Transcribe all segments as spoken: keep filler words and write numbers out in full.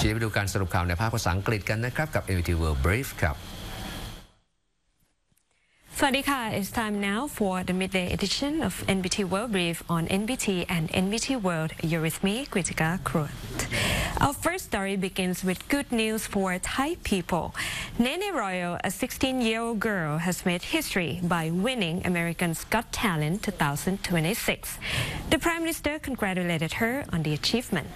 ทีนี้ไปดูการสรุปข่าวในภาคภาษาอังกฤษกันนะครับกับ เอ็น บี ที World Brief ครับสวัสดีค่ะ It's time now for the midday edition of เอ็น บี ที World Brief on เอ็น บี ที and เอ็น บี ที World. You're with me, Kritika Kruat. Our first story begins with good news for Thai people. Nene Royal, a sixteen-year-old girl, has made history by winning America's Got Talent twenty twenty-six. The Prime Minister congratulated her on the achievement.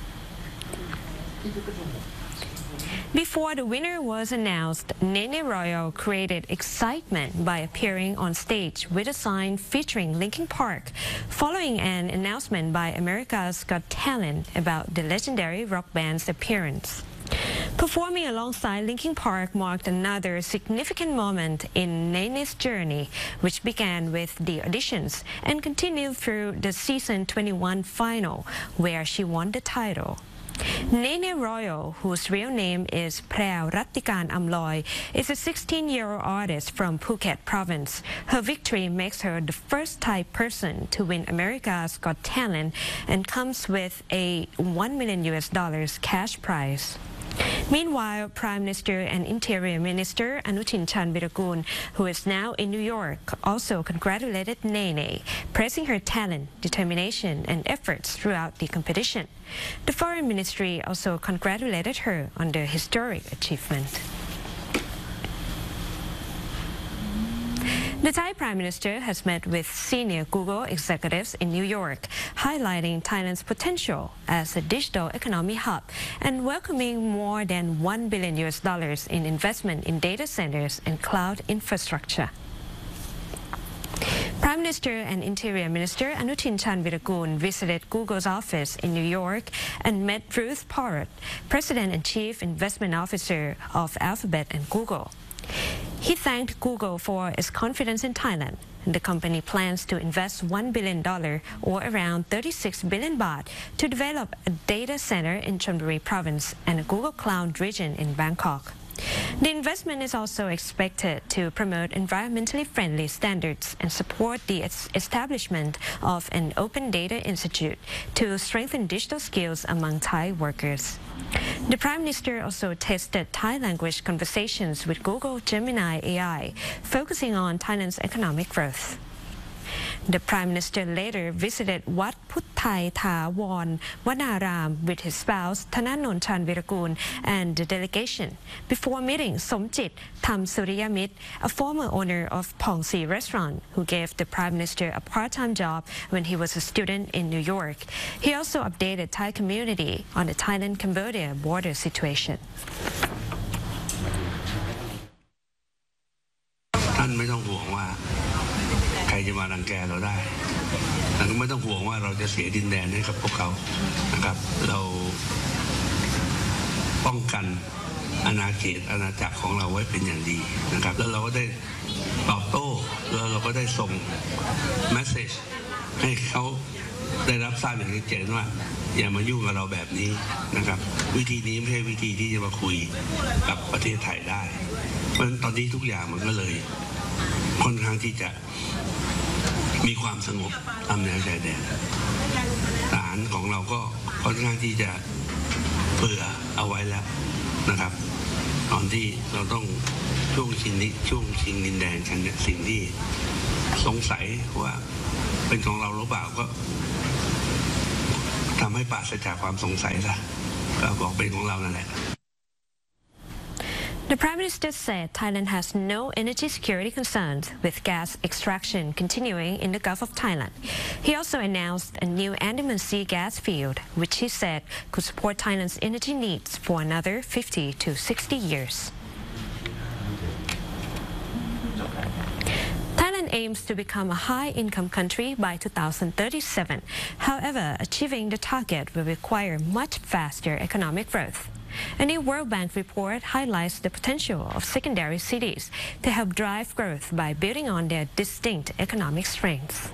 Before the winner was announced, Nene Royal created excitement by appearing on stage with a sign featuring Linkin Park, following an announcement by America's Got Talent about the legendary rock band's appearance. Performing alongside Linkin Park marked another significant moment in Nene's journey, which began with the auditions and continued through the season twenty-one final, where she won the title. Nene Royal, whose real name is Praew Rattikan Amloy, is a sixteen-year-old artist from Phuket province. Her victory makes her the first Thai person to win America's Got Talent and comes with a one million U S dollars cash prize. Meanwhile, Prime Minister and Interior Minister Anutin Chanvirakul, who is now in New York, also congratulated Nene, praising her talent, determination, and efforts throughout the competition. The Foreign Ministry also congratulated her on the historic achievement. The Thai Prime Minister has met with senior Google executives in New York, highlighting Thailand's potential as a digital economy hub and welcoming more than one billion U S dollars in investment in data centers and cloud infrastructure. Prime Minister and Interior Minister Anutin Chanvirakul visited Google's office in New York and met Ruth Porat, President and Chief Investment Officer of Alphabet and Google. He thanked Google for its confidence in Thailand. The company plans to invest one billion dollars or around thirty-six billion baht to develop a data center in Chonburi province and a Google Cloud region in Bangkok. The investment is also expected to promote environmentally friendly standards and support the establishment of an open data institute to strengthen digital skills among Thai workers. The Prime Minister also tested Thai language conversations with Google Gemini A I, focusing on Thailand's economic growth. The Prime Minister later visited Wat Phutthai Thaworn Wanaram with his spouse Thananon Chanvirakul and the delegation before meeting Somjit Thamsuriyamit, a former owner of Pongsi Restaurant, who gave the Prime Minister a part-time job when he was a student in New York. He also updated Thai community on the Thailand-Cambodia border situation. ท่านไม่ต้องห่วงว่าใครจะมารังแกเราได้แต่ก็ไม่ต้องห่วงว่าเราจะเสียดินแดนให้กับพวกเขานะครับเราป้องกันอาณาเขตอาณาจักรของเราไว้เป็นอย่างดีนะครับแล้วเราก็ได้ตอบโต้แล้วเราก็ได้ส่งเมสเซจให้เขาได้รับทราบอย่างชัดเจนว่าอย่ามายุ่งกับเราแบบนี้นะครับวิธีนี้ไม่ใช่วิธีที่จะมาคุยกับประเทศไทยได้เพราะฉะนั้นตอนนี้ทุกอย่างมันก็เลยค่อนข้างที่จะมีความสงบตามแนวชายแดนทหารของเราก็ค่อนข้างที่จะเผื่อเอาไว้แล้วนะครับตอนที่เราต้องช่วงชิงนี้ช่วงชิงดินแดนกันเนี่ยสิ่งที่สงสัยว่าเป็นของเราหรือเปล่าก็ทำให้ปราศจากความสงสัยซะก็บอกเป็นของเรานั่นแหละ The Prime Minister said Thailand has no energy security concerns, with gas extraction continuing in the Gulf of Thailand. He also announced a new Andaman Sea gas field, which he said could support Thailand's energy needs for another fifty to sixty years. Thailand aims to become a high-income country by two thousand thirty-seven. However, achieving the target will require much faster economic growth. A new World Bank report highlights the potential of secondary cities to help drive growth by building on their distinct economic strengths.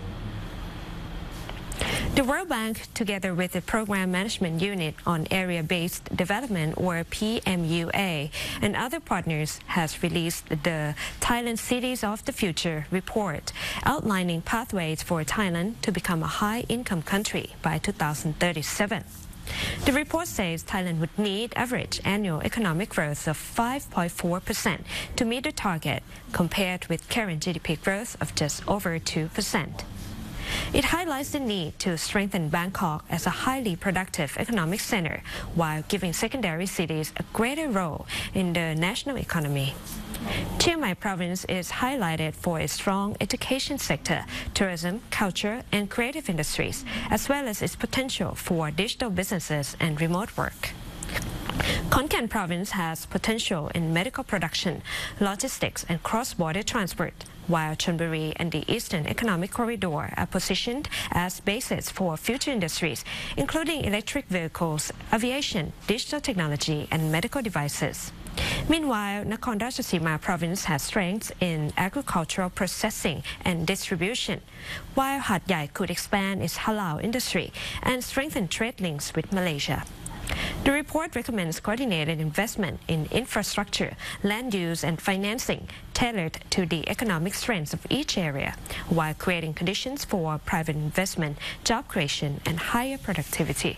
The World Bank, together with the Program Management Unit on Area-Based Development, or P M U A, and other partners, has released the Thailand Cities of the Future report, outlining pathways for Thailand to become a high-income country by two thousand thirty-seven. The report says Thailand would need average annual economic growth of five point four percent to meet the target, compared with current G D P growth of just over two percent. It highlights the need to strengthen Bangkok as a highly productive economic center while giving secondary cities a greater role in the national economy. Chiang Mai province is highlighted for its strong education sector, tourism, culture, and creative industries, as well as its potential for digital businesses and remote work. Khon Kaen province has potential in medical production, logistics, and cross-border transport, while Chonburi and the Eastern Economic Corridor are positioned as bases for future industries, including electric vehicles, aviation, digital technology, and medical devices. Meanwhile, Nakhon Ratchasima province has strengths in agricultural processing and distribution, while Hat Yai could expand its halal industry and strengthen trade links with Malaysia. The report recommends coordinated investment in infrastructure, land use, and financing tailored to the economic strengths of each area, while creating conditions for private investment, job creation, and higher productivity.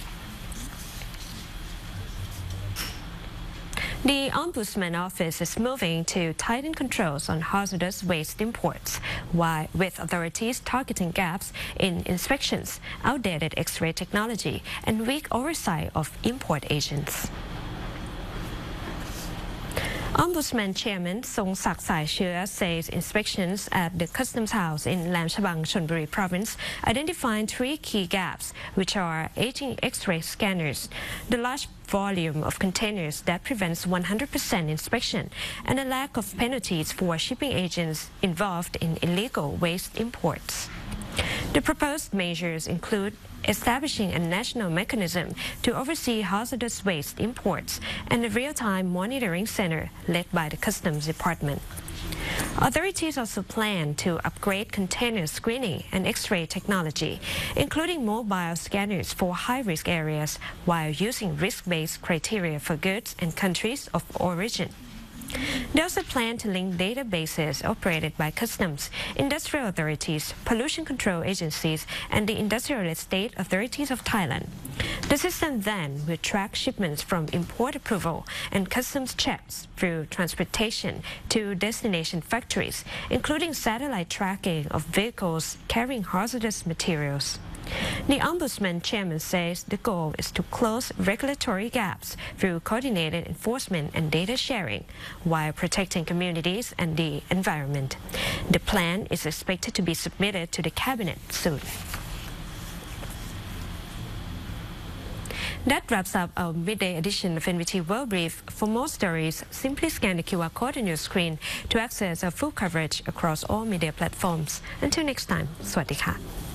The Ombudsman Office is moving to tighten controls on hazardous waste imports, while with authorities targeting gaps in inspections, outdated X-ray technology, and weak oversight of import agents. Ombudsman Chairman Songsak Saishua says inspections at the Customs House in Lam Chabang, Chonburi Province identified three key gaps, which are aging X-ray scanners, the large volume of containers that prevents one hundred percent inspection, and a lack of penalties for shipping agents involved in illegal waste imports. The proposed measures include establishing a national mechanism to oversee hazardous waste imports and a real-time monitoring center led by the Customs Department. Authorities also plan to upgrade container screening and X-ray technology, including mobile scanners for high-risk areas, while using risk-based criteria for goods and countries of origin. They also plan to link databases operated by customs, industrial authorities, pollution control agencies, and the industrial estate authorities of Thailand. The system then will track shipments from import approval and customs checks through transportation to destination factories, including satellite tracking of vehicles carrying hazardous materials. The Ombudsman Chairman says the goal is to close regulatory gaps through coordinated enforcement and data sharing, while protecting communities and the environment. The plan is expected to be submitted to the Cabinet soon. That wraps up our midday edition of N V T World Brief. For more stories, simply scan the Q R code on your screen to access our full coverage across all media platforms. Until next time, Sawasdee ka.